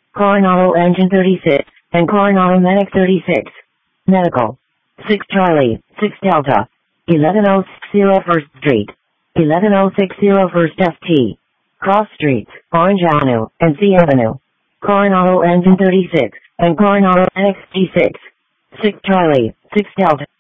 Coronado Engine 36, and Coronado Medic 36. Medical. 6 Charlie, 6 Delta. 11060 First Street. 11060 First FT. Cross Streets, Orange Avenue, and C Avenue. Coronado Engine 36, and Coronado NXT 6. 6 Charlie, 6 Delta.